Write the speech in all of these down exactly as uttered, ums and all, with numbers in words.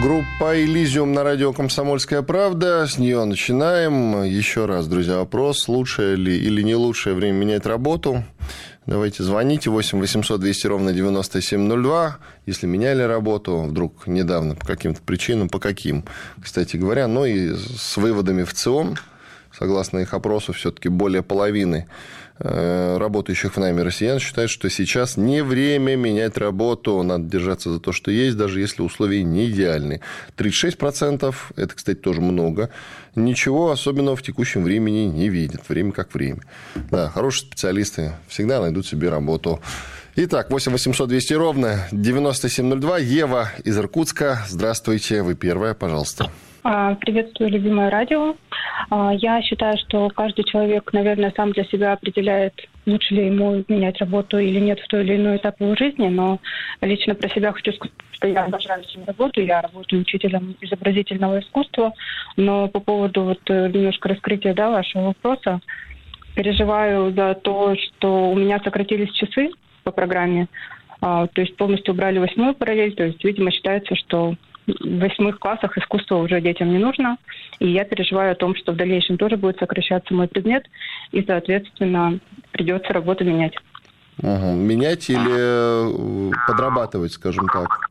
Группа «Элизиум» на радио «Комсомольская правда». С нее начинаем. Еще раз, друзья, вопрос. Лучшее ли или не лучшее время менять работу? Давайте звоните. восемь восемьсот двести ровно девяносто семь ноль два. Если меняли работу, вдруг недавно по каким-то причинам, по каким, кстати говоря. Ну и с выводами в ЦИОМ, согласно их опросу, все-таки более половины работающих в найме россиян считают, что сейчас не время менять работу, надо держаться за то, что есть, даже если условия не идеальны. тридцать шесть процентов, это, кстати, тоже много, ничего особенного в текущем времени не видят. Время как время. Да, хорошие специалисты всегда найдут себе работу. Итак, восемь восемьсот двести ровно девяносто семь ноль два. Ева из Иркутска. Здравствуйте, вы первая, пожалуйста. Приветствую, любимое радио. Я считаю, что каждый человек, наверное, сам для себя определяет, лучше ли ему менять работу или нет в той или иной этап его жизни, но лично про себя хочу сказать, что я обожаю свою работу, я работаю учителем изобразительного искусства, но по поводу вот немножко раскрытия, да, вашего вопроса, переживаю за то, что у меня сократились часы по программе, то есть полностью убрали восьмую параллель, то есть, видимо, считается, что в восьмых классах искусство уже детям не нужно, и я переживаю о том, что в дальнейшем тоже будет сокращаться мой предмет, и, соответственно, придется работу менять. Угу. Менять или подрабатывать, скажем так?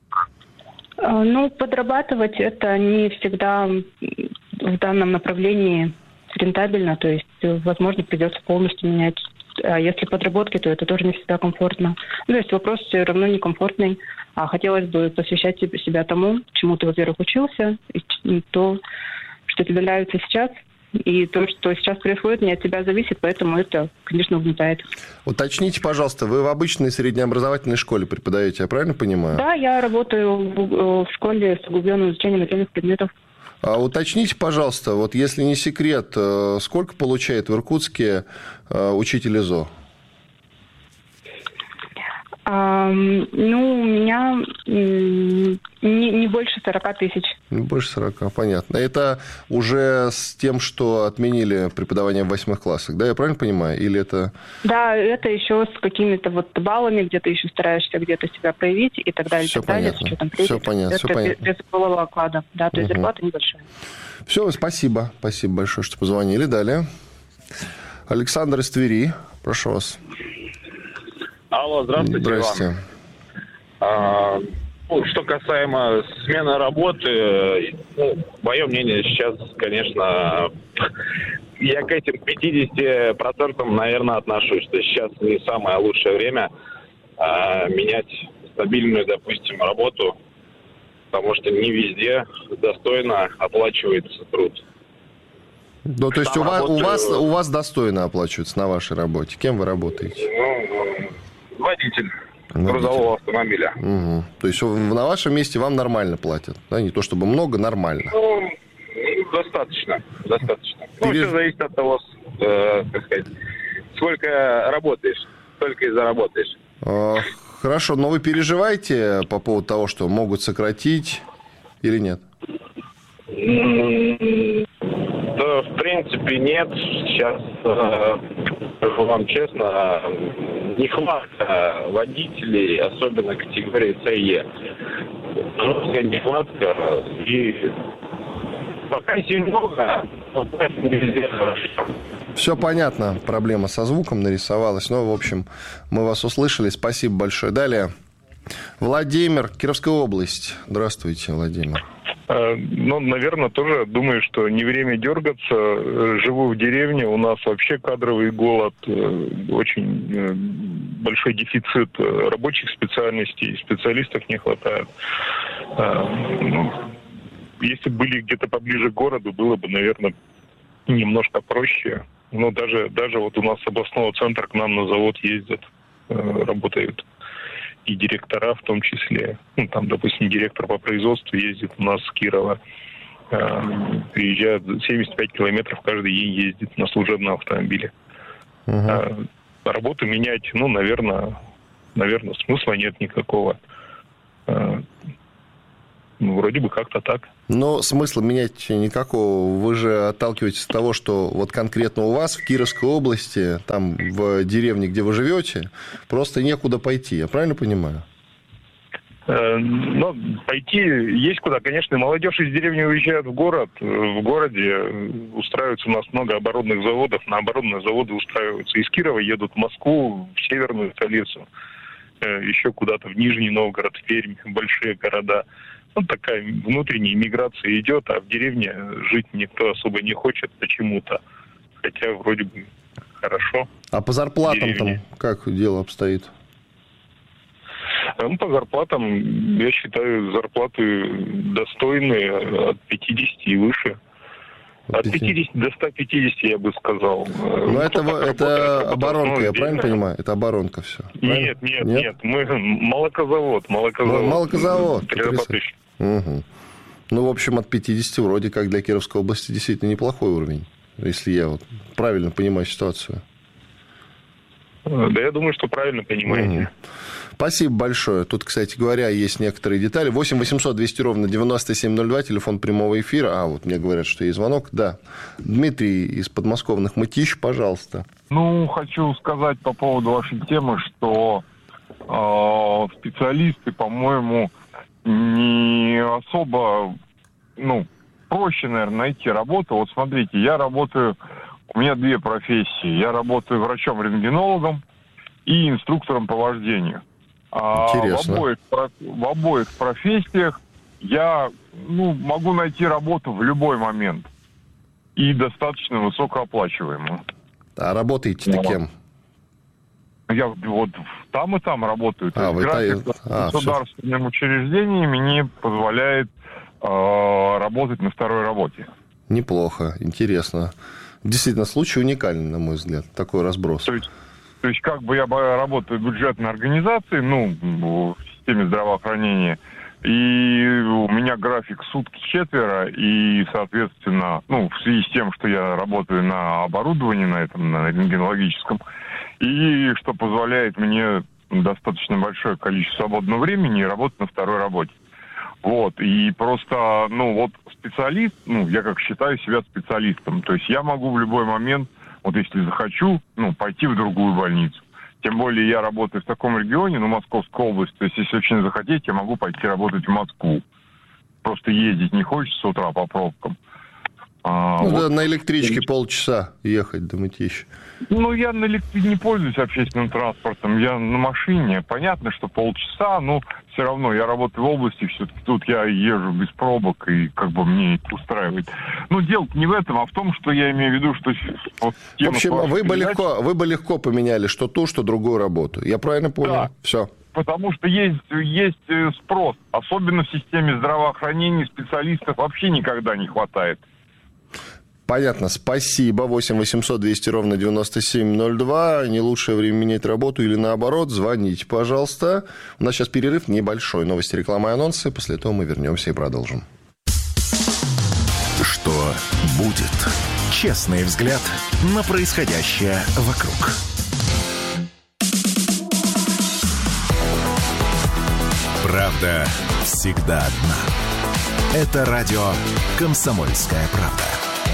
Ну, подрабатывать это не всегда в данном направлении рентабельно, то есть, возможно, придется полностью менять. А если подработки, то это тоже не всегда комфортно. Ну, то есть вопрос все равно некомфортный. А хотелось бы посвящать себя тому, чему ты, во-первых, учился, и то, что тебе нравится сейчас, и то, что сейчас происходит, не от тебя зависит, поэтому это, конечно, угнетает. Уточните, пожалуйста, вы в обычной среднеобразовательной школе преподаете, я правильно понимаю? Да, я работаю в, в школе с углубленным изучением отдельных предметов. А уточните, пожалуйста, вот если не секрет, сколько получает в Иркутске учитель ИЗО? А, ну, у меня не, не больше сорока тысяч. Не больше сорока, понятно. Это уже с тем, что отменили преподавание в восьмых классах, да, я правильно понимаю? Или это... Да, это еще с какими-то вот баллами, где ты еще стараешься где-то себя проявить и так далее. Все так далее, понятно. С учетом третьего, Все понятно. это Все понятно. Без полового оклада, да, то есть угу. Зарплата небольшая. Все, спасибо. Спасибо большое, что позвонили. Далее. Александр из Твери, прошу вас. Алло, здравствуйте, Здравствуйте. А, ну, что касаемо смены работы, ну, мое мнение сейчас, конечно, я к этим пятидесяти процентам, наверное, отношусь, что сейчас не самое лучшее время а, менять стабильную, допустим, работу, потому что не везде достойно оплачивается труд. Ну, то есть у вас, работаю... у, вас, у вас достойно оплачивается на вашей работе. Кем вы работаете? Ну, водитель, водитель. Грузового автомобиля. Угу. То есть на вашем месте вам нормально платят? Да? Не то чтобы много, нормально. Ну, достаточно. Достаточно. Ну, Переж... все зависит от того, э, как сказать, сколько работаешь, столько и заработаешь. А, хорошо, но вы переживаете по поводу того, что могут сократить или нет? Да, в принципе, нет. Сейчас, скажу вам честно, нехватка водителей, особенно категории С и Е. Жесткая нехватка. И пока еще много, но не везде хорошо. Все понятно. Проблема со звуком нарисовалась. Но, в общем, мы вас услышали. Спасибо большое. Далее. Владимир, Кировская область. Здравствуйте, Владимир. Ну, наверное, тоже думаю, что не время дергаться. Живу в деревне, у нас вообще кадровый голод, очень большой дефицит рабочих специальностей, специалистов не хватает. Ну, если бы были где-то поближе к городу, было бы, наверное, немножко проще. Но даже, даже вот у нас с областного центра к нам на завод ездят, работают. И директора в том числе. Ну, там, допустим, директор по производству ездит у нас с Кирова. Э, приезжает семьдесят пять километров каждый день ездит на служебном автомобиле. Uh-huh. Э, работу менять, ну, наверное, наверное, смысла нет никакого. Э, ну, вроде бы как-то так. Но смысла менять никакого. Вы же отталкиваетесь от того, что вот конкретно у вас в Кировской области, там в деревне, где вы живете, просто некуда пойти. Я правильно понимаю? Ну, пойти есть куда. Конечно, молодежь из деревни уезжает в город. В городе устраивается у нас много оборонных заводов. На оборонные заводы устраиваются. Из Кирова едут в Москву, в северную столицу. Еще куда-то в Нижний Новгород, в Пермь, в большие города. Ну, такая внутренняя миграция идет, а в деревне жить никто особо не хочет почему-то. Хотя вроде бы хорошо. А по зарплатам там как дело обстоит? Ну, по зарплатам, я считаю, зарплаты достойные от пятидесяти и выше. От пятидесяти до ста пятидесяти, я бы сказал. Но это, это оборонка, я правильно понимаю? Это оборонка все. Нет, нет, нет, нет. Мы молокозавод. Молокозавод. Молокозавод. Угу. Ну, в общем, от пятидесяти вроде как для Кировской области действительно неплохой уровень, если я вот правильно понимаю ситуацию. Да, я думаю, что правильно понимаете. Угу. Спасибо большое. Тут, кстати говоря, есть некоторые детали. восемь восемьсот двести ровно девяносто семь ноль два, телефон прямого эфира. А, вот мне говорят, что есть звонок. Да. Дмитрий из подмосковных Мытищ, пожалуйста. Ну, хочу сказать по поводу вашей темы, что э, специалисты, по-моему, не особо, ну, проще, наверное, найти работу. Вот смотрите, я работаю, у меня две профессии. Я работаю врачом-рентгенологом и инструктором по вождению. А в обоих, в обоих профессиях я ну, могу найти работу в любой момент. И достаточно высокооплачиваемую. А работаете-то вот. Кем? Я вот там и там работаю. А, вы график та... а, государственным все. учреждением мне позволяет э, работать на второй работе. Неплохо, интересно. Действительно, случай уникальный, на мой взгляд, такой разброс. То есть, то есть как бы я работаю в бюджетной организации, ну, в системе здравоохранения, и у меня график сутки четверо, и, соответственно, ну, в связи с тем, что я работаю на оборудовании, на этом, на рентгенологическом, и что позволяет мне достаточно большое количество свободного времени и работать на второй работе. Вот, и просто, ну, вот специалист, ну, я как считаю себя специалистом, то есть я могу в любой момент, вот если захочу, ну, пойти в другую больницу. Тем более я работаю в таком регионе, ну, Московская область, то есть если очень захотеть, я могу пойти работать в Москву. Просто ездить не хочется с утра по пробкам. А, ну, вот. Да, на электричке полчаса ехать до Мытищ. Ну, я на электри... не пользуюсь общественным транспортом, я на машине. Понятно, что полчаса, но все равно я работаю в области, все-таки тут я езжу без пробок, и как бы мне это устраивает. Но дело не в этом, а в том, что я имею в виду, что... Вот, в общем, вы бы, легко, вы бы легко поменяли что ту, что другую работу. Я правильно понял? Да. Все. Потому что есть, есть спрос. Особенно в системе здравоохранения специалистов вообще никогда не хватает. Понятно, спасибо. восемь восемьсот двести ровно девяносто семь ноль два. Не лучшее время менять работу или наоборот, звоните, пожалуйста. У нас сейчас перерыв небольшой. Новости, реклама и анонсы. После этого мы вернемся и продолжим. Что будет? Честный взгляд на происходящее вокруг. Правда всегда одна. Это радио «Комсомольская правда».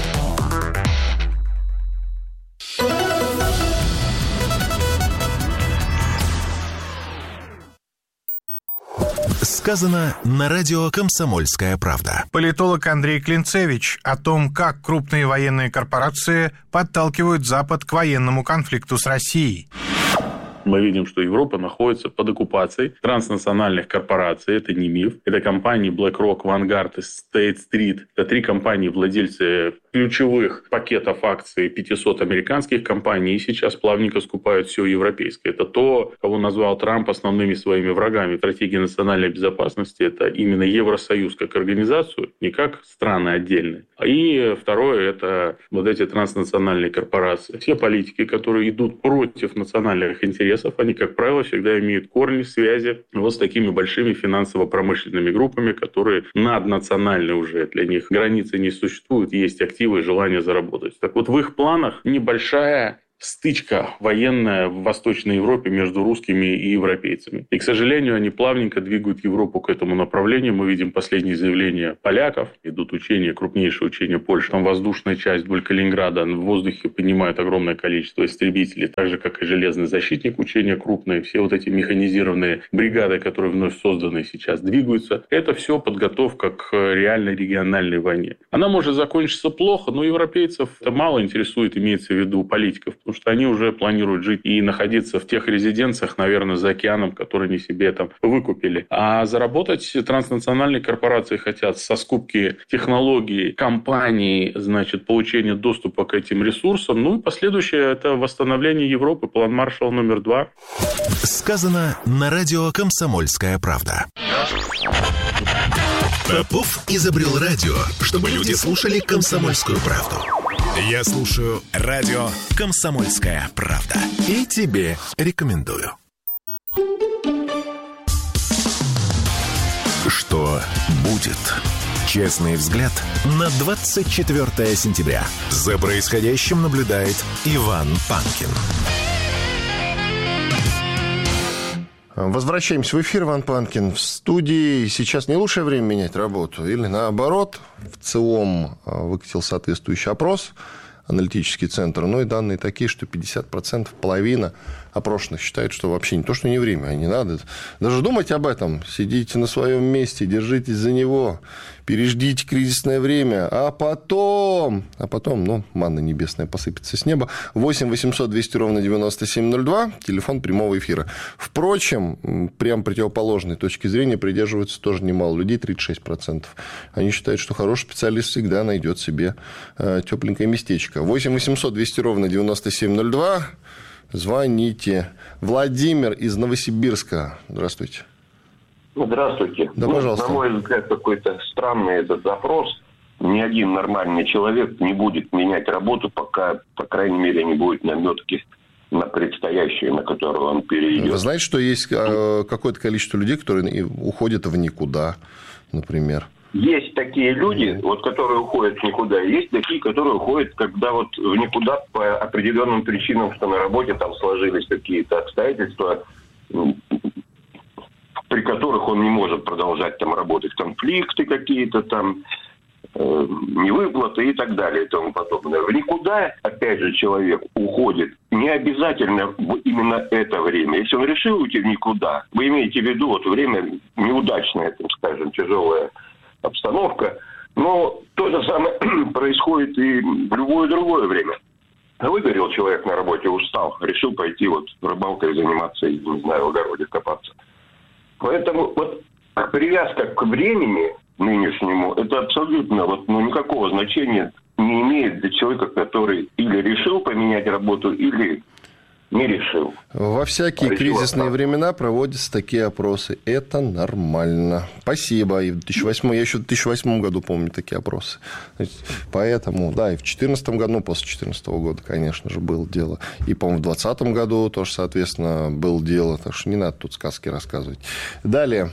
Сказано на радио «Комсомольская правда». Политолог Андрей Клинцевич о том, как крупные военные корпорации подталкивают Запад к военному конфликту с Россией. Мы видим, что Европа находится под оккупацией транснациональных корпораций. Это не миф. Это компании BlackRock, Vanguard и State Street. Это три компании, владельцы ключевых пакетов акций пятисот американских компаний. И сейчас плавненько скупают все европейское. Это то, кого назвал Трамп основными своими врагами в стратегии национальной безопасности. Это именно Евросоюз как организацию, не как страны отдельные. И второе, это вот эти транснациональные корпорации. Все политики, которые идут против национальных интересов, они, как правило, всегда имеют корни, связи вот с такими большими финансово-промышленными группами, которые наднациональны уже. Для них границы не существуют, есть активы и желание заработать. Так вот, в их планах небольшая стычка военная в Восточной Европе между русскими и европейцами. И, к сожалению, они плавненько двигают Европу к этому направлению. Мы видим последние заявления поляков. Идут учения, крупнейшие учения Польши. Там воздушная часть вдоль Калининграда. В воздухе поднимают огромное количество истребителей. Так же, как и железный защитник, учения крупные. Все вот эти механизированные бригады, которые вновь созданы сейчас, двигаются. Это все подготовка к реальной региональной войне. Она может закончиться плохо, но европейцев это мало интересует, имеется в виду политиков. Потому что они уже планируют жить и находиться в тех резиденциях, наверное, за океаном, которые они себе там выкупили. А заработать транснациональные корпорации хотят со скупки технологий, компаний, значит, получения доступа к этим ресурсам. Ну и последующее – это восстановление Европы, план Маршалла номер два. Сказано на радио «Комсомольская правда». Попов изобрел радио, чтобы люди слушали «Комсомольскую правду». Я слушаю радио «Комсомольская правда». И тебе рекомендую. Что будет? Честный взгляд на двадцать четвёртое сентября. За происходящим наблюдает Иван Панкин. Возвращаемся в эфир. Иван Панкин в студии. Сейчас не лучшее время менять работу? Или наоборот? В ЦИОМ выкатил соответствующий опрос, аналитический центр. Ну и данные такие, что пятьдесят процентов, половина опрошенных считают, что вообще не то, что не время, а не надо даже думать об этом. Сидите на своем месте, держитесь за него, переждите кризисное время, а потом, а потом, ну, манна небесная посыпется с неба. восемь восемьсот двести ровно девяносто семь ноль два, телефон прямого эфира. Впрочем, прям противоположной точки зрения придерживаются тоже немало людей, тридцать шесть процентов. Они считают, что хороший специалист всегда найдет себе э, тепленькое местечко. восемь восемьсот двести ровно девяносто семь ноль два. Звоните. Владимир из Новосибирска. Здравствуйте. Здравствуйте. Да, ну, пожалуйста. На мой взгляд, какой-то странный этот запрос. Ни один нормальный человек не будет менять работу, пока, по крайней мере, не будет наметки на предстоящее, на которое он перейдет. Вы знаете, что есть какое-то количество людей, которые уходят в никуда, например? Есть такие люди, вот, которые уходят в никуда, и есть такие, которые уходят, когда вот в никуда по определенным причинам, что на работе там сложились какие-то обстоятельства, при которых он не может продолжать там работать, конфликты какие-то там, э, невыплаты и так далее и тому подобное. В никуда, опять же, человек уходит не обязательно в именно это время. Если он решил уйти в никуда, вы имеете в виду вот время неудачное, там, скажем, тяжелое, обстановка, но то же самое происходит и в любое другое время. Выгорел человек на работе, устал, решил пойти вот рыбалкой заниматься, и, не знаю, в огороде копаться. Поэтому вот привязка к времени нынешнему, это абсолютно вот, ну, никакого значения не имеет для человека, который или решил поменять работу, или не решил. Во всякие решил кризисные остаться. времена проводятся такие опросы. Это нормально. Спасибо. И в две тысячи восьмом, я еще в две тысячи восьмом году помню такие опросы. Поэтому, да, и в две тысячи четырнадцатом году, после две тысячи четырнадцатого года, конечно же, было дело. И, по-моему, в две тысячи двадцатом году тоже, соответственно, было дело. Так что не надо тут сказки рассказывать. Далее.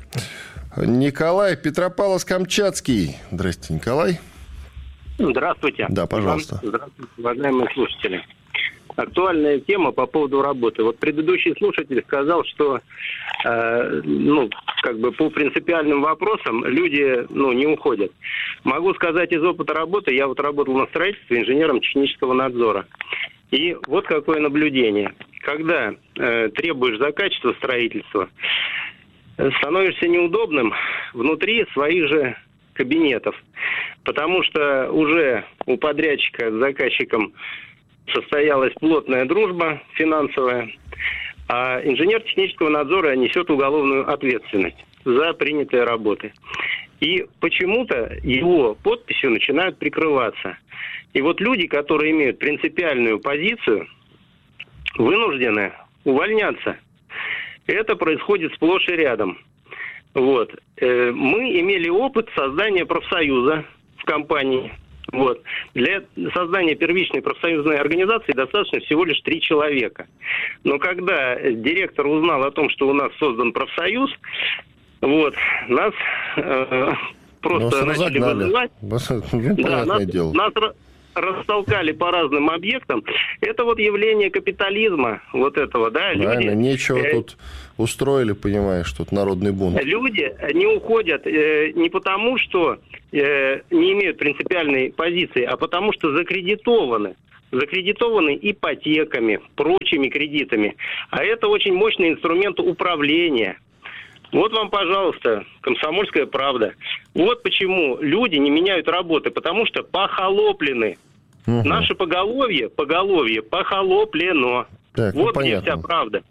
Николай, Петропавловск-Камчатский. Здрасте, Николай. Здравствуйте. Да, пожалуйста. Здравствуйте, уважаемые слушатели. Актуальная тема по поводу работы. Вот предыдущий слушатель сказал, что э, ну, как бы по принципиальным вопросам люди ну, не уходят. Могу сказать из опыта работы, я вот работал на строительстве инженером технического надзора. И вот какое наблюдение. Когда э, требуешь за качество строительства, становишься неудобным внутри своих же кабинетов. Потому что уже у подрядчика с заказчиком состоялась плотная дружба финансовая, а инженер технического надзора несет уголовную ответственность за принятые работы. И почему-то его подписью начинают прикрываться. И вот люди, которые имеют принципиальную позицию, вынуждены увольняться. Это происходит сплошь и рядом. Вот. Мы имели опыт создания профсоюза в компании. Вот. Для создания первичной профсоюзной организации достаточно всего лишь три человека. Но когда директор узнал о том, что у нас создан профсоюз, вот, нас э, просто нас начали разогнали. вызывать. Ну, понятное Да, нас, дело. нас, растолкали по разным объектам, это вот явление капитализма, вот этого, да, правильно, люди... нечего э, тут устроили, понимаешь, тут народный бунт. Люди не уходят э, не потому, что э, не имеют принципиальной позиции, а потому что закредитованы. Закредитованы ипотеками, прочими кредитами. А это очень мощный инструмент управления. Вот вам, пожалуйста, «Комсомольская правда». Вот почему люди не меняют работы, потому что похолоплены. Угу. Наше поголовье, поголовье похолоплено. Так, вот ну, где понятно. вся правда.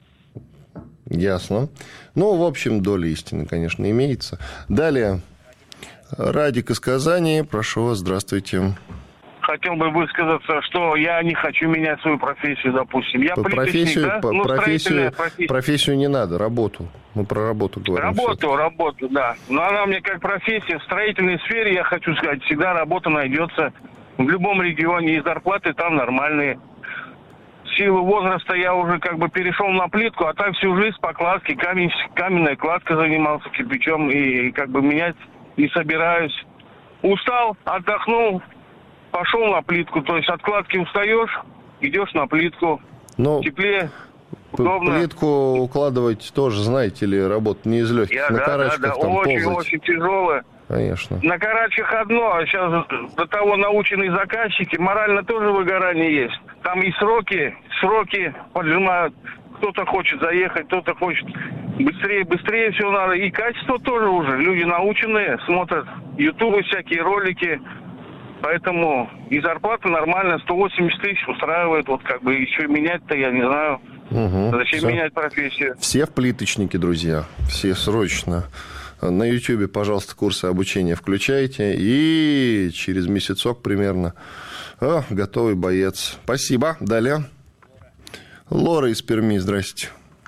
Ясно. Ну, в общем, доля истины, конечно, имеется. Далее. Радик из Казани. Прошу вас, здравствуйте. Хотел бы высказаться, что я не хочу менять свою профессию, допустим. Я по плиточник, профессию, да? по, ну, профессию, профессия. профессию не надо, работу. Мы про работу говорим. Работу, все-таки. работу, да. Но она мне как профессия. В строительной сфере, я хочу сказать, всегда работа найдется. В любом регионе и зарплаты там нормальные. В силу возраста я уже как бы перешел на плитку, а так всю жизнь по кладке, камень, каменная кладка занимался кирпичом и как бы менять не собираюсь. Устал, отдохнул, пошел на плитку. То есть от кладки устаешь, идешь на плитку. Но теплее, удобно. Плитку укладывать тоже, знаете ли, работа не из легких. Я, на да, карачках да, да. там Очень, ползать. очень тяжелая. Конечно. На карачках одно, а сейчас до того наученные заказчики, морально тоже выгорание есть. Там и сроки, сроки поджимают. Кто-то хочет заехать, кто-то хочет быстрее, быстрее все надо. И качество тоже уже. Люди наученные, смотрят ютубы, всякие ролики. Поэтому и зарплата нормальная, сто восемьдесят тысяч устраивает. Вот как бы еще менять-то я не знаю. Угу. Зачем Все. менять профессию? Все в плиточники, друзья. Все срочно. На Ютьюбе, пожалуйста, курсы обучения включайте. И через месяцок примерно о, готовый боец. Спасибо. Далее. Лора из Перми. Здрасте.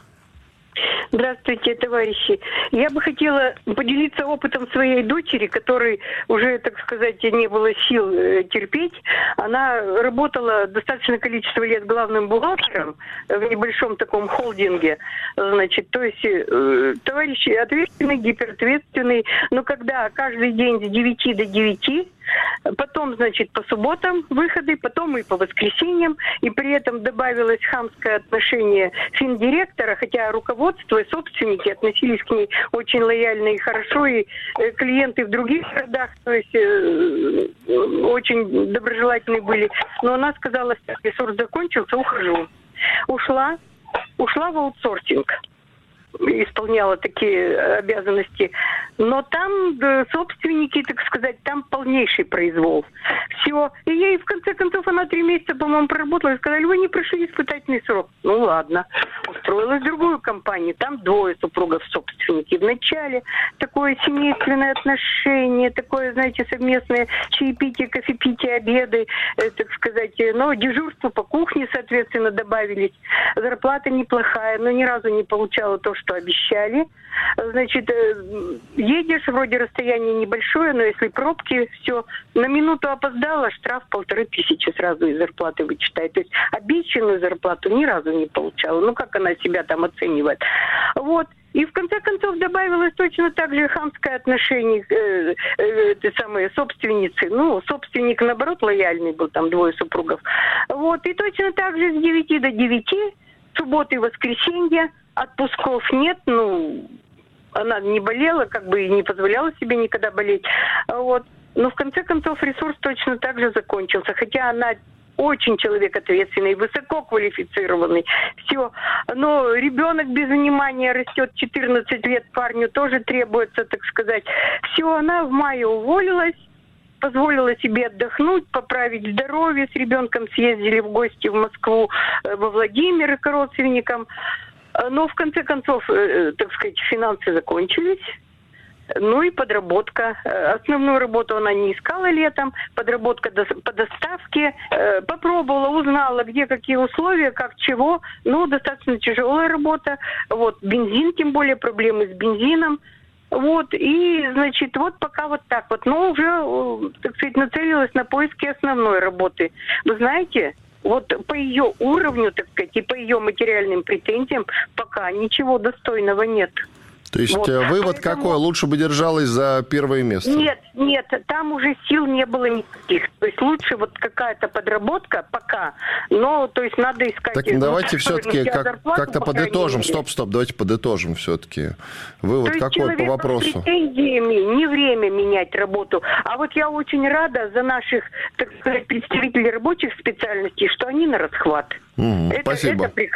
Здравствуйте, товарищи. Я бы хотела поделиться опытом своей дочери, которой уже, так сказать, не было сил терпеть. Она работала достаточное количество лет главным бухгалтером в небольшом таком холдинге. Значит, то есть э, товарищи ответственный, гиперответственный. Но когда каждый день с девяти до девяти, потом, значит, по субботам выходы, потом и по воскресеньям, и при этом добавилось хамское отношение финдиректора, хотя руководство и собственники относились к ней очень лояльно и хорошо, и э, клиенты в других городах, то есть э, очень доброжелательные были. Но она сказала, что ресурс закончился, ухожу. Ушла, ушла в аутсорсинг. Исполняла такие обязанности. Но там да, собственники, так сказать, там полнейший произвол. Все. И ей, в конце концов, она три месяца, по-моему, проработала и сказали, вы не прошли испытательный срок. Ну, ладно. Устроилась в другую компанию. Там двое супругов собственники. Вначале такое семейственное отношение, такое, знаете, совместное чаепитие, кофепитие, обеды, э, так сказать. Но дежурство по кухне, соответственно, добавились. Зарплата неплохая, но ни разу не получала то, что обещали. Значит, едешь, вроде расстояние небольшое, но если пробки, все, на минуту опоздала, штраф полторы тысячи сразу из зарплаты вычитает. То есть обещанную зарплату ни разу не получала. Ну, как она себя там оценивает? Вот. И в конце концов добавилось точно так же хамское отношение к э, э, этой самой собственницы. Ну, собственник, наоборот, лояльный был, там двое супругов. Вот. И точно так же с девяти до девяти, субботы и воскресенья, отпусков нет, ну, она не болела, как бы и не позволяла себе никогда болеть. Вот. Но в конце концов ресурс точно так же закончился. Хотя она очень человек ответственный, высококвалифицированный. Все. Но ребенок без внимания растет, четырнадцать лет парню тоже требуется, так сказать. Все, она в мае уволилась. Позволила себе отдохнуть, поправить здоровье. С ребенком съездили в гости в Москву, во Владимир к родственникам. Но в конце концов, так сказать, финансы закончились. Ну и подработка. Основную работу она не искала летом. Подработка по доставке. Попробовала, узнала, где какие условия, как чего. Ну, достаточно тяжелая работа. Вот, бензин, тем более, проблемы с бензином. Вот, и, значит, вот пока вот так вот. Но уже, так сказать, нацелилась на поиски основной работы. Вы знаете, вот по ее уровню, так сказать, и по ее материальным претензиям пока ничего достойного нет. То есть Вот. вывод Поэтому... какой? Лучше бы держалась за первое место? Нет, нет, там уже сил не было никаких. То есть лучше вот какая-то подработка пока, но то есть надо искать... Так давайте ну, все-таки как, как-то подытожим. Стоп, стоп, давайте подытожим все-таки. Вывод какой по вопросу? С претензиями не время менять работу. А вот я очень рада за наших, так сказать, представителей рабочих специальностей, что они на расхват. Угу, это, спасибо. Это